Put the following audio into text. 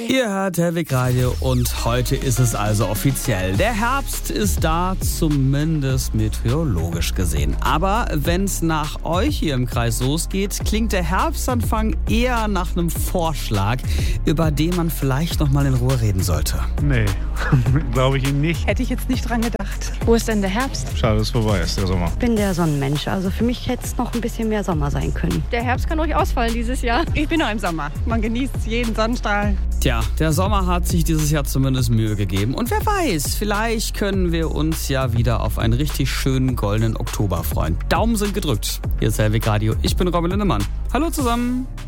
Ihr hört Hellwig Radio und heute ist es also offiziell. Der Herbst ist da, zumindest meteorologisch gesehen. Aber wenn es nach euch hier im Kreis losgeht, klingt der Herbstanfang eher nach einem Vorschlag, über den man vielleicht noch mal in Ruhe reden sollte. Nee, glaube ich Ihnen nicht. Hätte ich jetzt nicht dran gedacht. Wo ist denn der Herbst? Schade, ist vorbei, ist der Sommer. Ich bin der Sonnenmensch, also für mich hätte es noch ein bisschen mehr Sommer sein können. Der Herbst kann ruhig ausfallen dieses Jahr. Ich bin noch im Sommer. Man genießt jeden Sonnenstrahl. Tja, der Sommer hat sich dieses Jahr zumindest Mühe gegeben. Und wer weiß, vielleicht können wir uns ja wieder auf einen richtig schönen goldenen Oktober freuen. Daumen sind gedrückt. Hier ist Hellwig Radio. Ich bin Robin Lindemann. Hallo zusammen.